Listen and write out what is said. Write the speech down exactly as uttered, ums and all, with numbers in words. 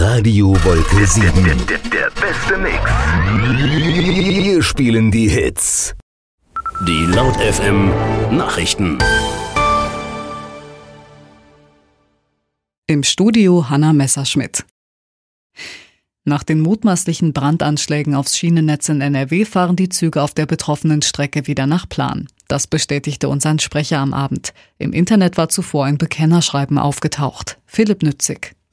Radio Wolke sieben. Der, der, der beste Mix. Wir spielen die Hits. Die Laut F M Nachrichten. Im Studio Hanna Messerschmidt. Nach den mutmaßlichen Brandanschlägen aufs Schienennetz in N R W fahren die Züge auf der betroffenen Strecke wieder nach Plan. Das bestätigte uns ein Sprecher am Abend. Im Internet war zuvor ein Bekennerschreiben aufgetaucht. Philipp Nützig.